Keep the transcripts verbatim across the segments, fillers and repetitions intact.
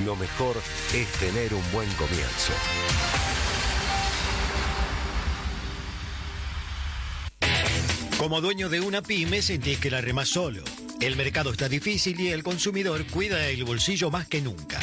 Lo mejor es tener un buen comienzo. Como dueño de una pyme sentís que la remás solo. El mercado está difícil y el consumidor cuida el bolsillo más que nunca.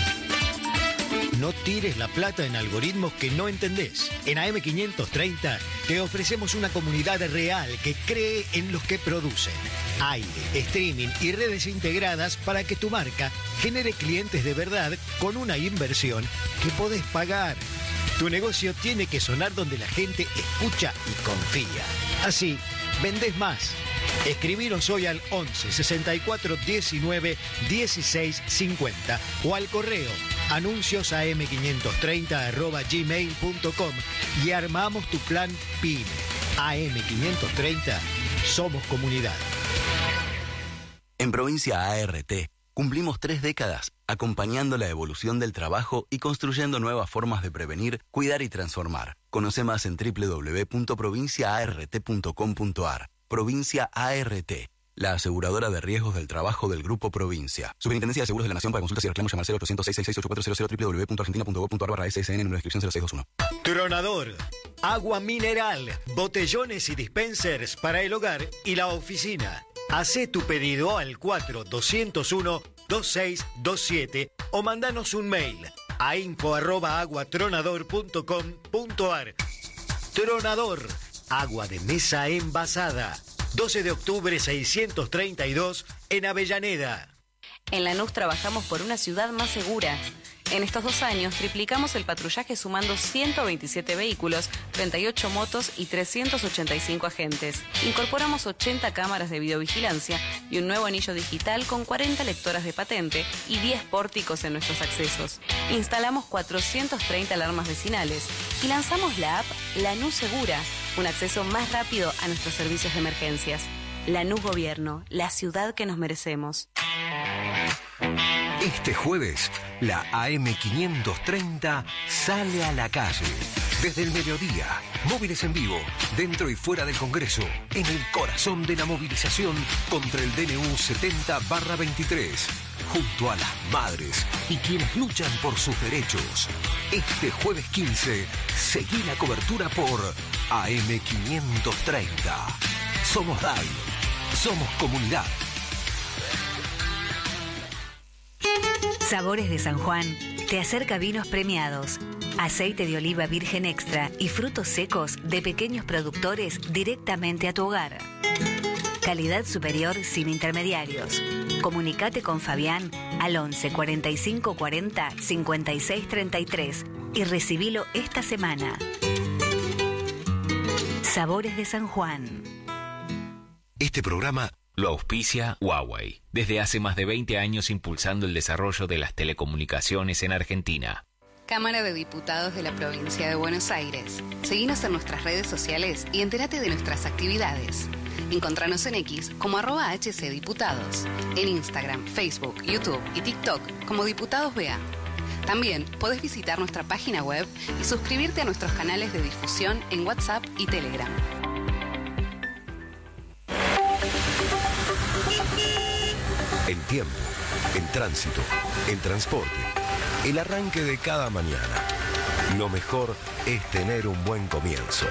No tires la plata en algoritmos que no entendés. En A M quinientos treinta te ofrecemos una comunidad real que cree en los que producen. Aire, streaming y redes integradas para que tu marca genere clientes de verdad con una inversión que podés pagar. Tu negocio tiene que sonar donde la gente escucha y confía. Así, vendés más. Escribiros hoy al once sesenta y cuatro diecinueve dieciséis cincuenta o al correo anuncios a m quinientos treinta arroba gmail punto com y armamos tu plan PYME. A M quinientos treinta, somos comunidad. En Provincia A R T cumplimos tres décadas acompañando la evolución del trabajo y construyendo nuevas formas de prevenir, cuidar y transformar. Conoce más en doble u doble u doble u punto provincia a r t punto com punto a r. Provincia A R T, la aseguradora de riesgos del trabajo del Grupo Provincia. Superintendencia de Seguros de la Nación. Para consultas y reclamos llama al cero ochocientos seis seis seis ocho cuatro cero cero doble u doble u doble u punto argentina punto gob punto a r barra S S N número de inscripción cero seis dos uno. Tronador, agua mineral, botellones y dispensers para el hogar y la oficina. Hacé tu pedido al cuatro doscientos uno veintiséis veintisiete o mandanos un mail a info arroba aguatronador punto com punto a r. Tronador, agua de mesa envasada. doce de octubre seiscientos treinta y dos en Avellaneda. En Lanús trabajamos por una ciudad más segura. En estos dos años triplicamos el patrullaje sumando ciento veintisiete vehículos, treinta y ocho motos y trescientos ochenta y cinco agentes. Incorporamos ochenta cámaras de videovigilancia y un nuevo anillo digital con cuarenta lectoras de patente y diez pórticos en nuestros accesos. Instalamos cuatrocientas treinta alarmas vecinales y lanzamos la app Lanús Segura, un acceso más rápido a nuestros servicios de emergencias. Lanús Gobierno, la ciudad que nos merecemos. Este jueves, la A M quinientos treinta sale a la calle. Desde el mediodía, móviles en vivo, dentro y fuera del Congreso, en el corazón de la movilización contra el D N U setenta barra veintitrés, junto a las madres y quienes luchan por sus derechos. Este jueves quince, seguí la cobertura por A M quinientos treinta. Somos D A I, somos comunidad. Sabores de San Juan te acerca vinos premiados, aceite de oliva virgen extra y frutos secos de pequeños productores directamente a tu hogar. Calidad superior sin intermediarios. Comunicate con Fabián al once cuarenta y cinco cuarenta cincuenta y seis treinta y tres y recibilo esta semana. Sabores de San Juan. Este programa lo auspicia Huawei, desde hace más de veinte años impulsando el desarrollo de las telecomunicaciones en Argentina. Cámara de Diputados de la Provincia de Buenos Aires. Seguinos en nuestras redes sociales y entérate de nuestras actividades. Encontranos en X como arroba hcdiputados, en Instagram, Facebook, YouTube y TikTok como Diputados B A. También podés visitar nuestra página web y suscribirte a nuestros canales de difusión en WhatsApp y Telegram. En tiempo, en tránsito, en transporte, el arranque de cada mañana. Lo mejor es tener un buen comienzo.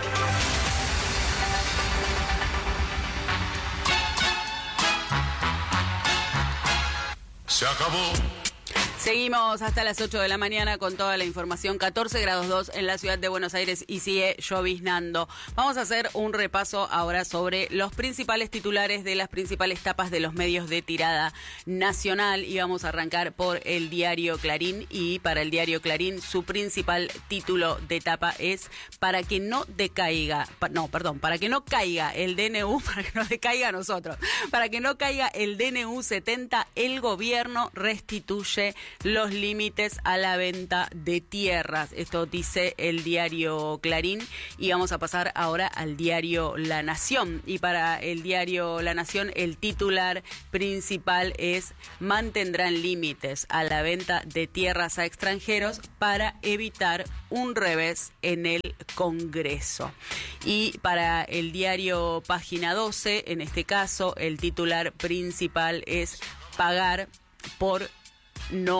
Se acabó. Seguimos hasta las ocho de la mañana con toda la información. catorce grados dos en la ciudad de Buenos Aires y sigue lloviznando. Vamos a hacer un repaso ahora sobre los principales titulares de las principales tapas de los medios de tirada nacional y vamos a arrancar por el diario Clarín. Y para el diario Clarín su principal título de tapa es para que no decaiga, pa, no, perdón, para que no caiga el D N U, para que no decaiga a nosotros, para que no caiga el D N U setenta, el gobierno restituye los límites a la venta de tierras. Esto dice el diario Clarín y vamos a pasar ahora al diario La Nación. Y para el diario La Nación el titular principal es: mantendrán límites a la venta de tierras a extranjeros para evitar un revés en el Congreso. Y para el diario Página doce, en este caso el titular principal es: pagar por no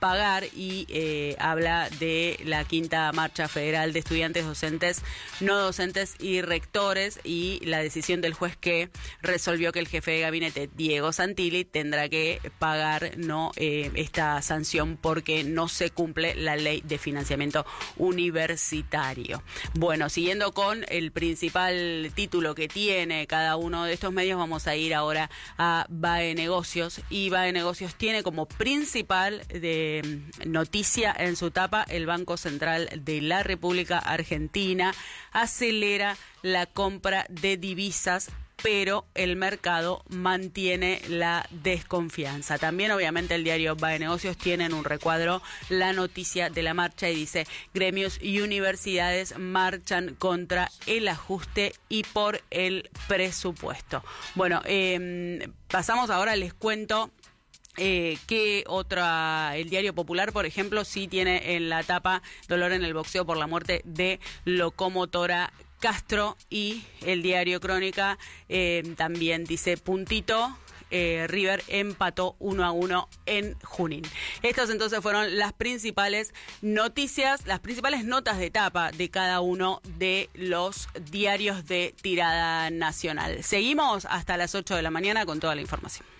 pagar y eh, habla de la quinta marcha federal de estudiantes, docentes, no docentes y rectores y la decisión del juez que resolvió que el jefe de gabinete, Diego Santilli, tendrá que pagar no eh, esta sanción porque no se cumple la ley de financiamiento universitario. Bueno, siguiendo con el principal título que tiene cada uno de estos medios, vamos a ir ahora a B A E Negocios, y B A E Negocios tiene como principal de noticia en su tapa: el Banco Central de la República Argentina acelera la compra de divisas, pero el mercado mantiene la desconfianza. También, obviamente, el diario B A E Negocios tiene en un recuadro la noticia de la marcha y dice: gremios y universidades marchan contra el ajuste y por el presupuesto. Bueno, eh, pasamos ahora, les cuento Eh, que otra, el Diario Popular, por ejemplo, sí tiene en la tapa dolor en el boxeo por la muerte de locomotora Castro, y el Diario Crónica eh, también dice puntito. Eh, River empató uno a uno en Junín. Estas entonces fueron las principales noticias, las principales notas de tapa de cada uno de los diarios de tirada nacional. Seguimos hasta las ocho de la mañana con toda la información.